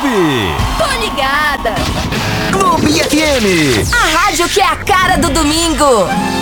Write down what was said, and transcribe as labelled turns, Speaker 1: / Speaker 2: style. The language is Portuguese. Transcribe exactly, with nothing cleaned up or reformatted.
Speaker 1: Clube.
Speaker 2: Tô ligada.
Speaker 1: Clube F M.
Speaker 2: A rádio que é a cara do domingo.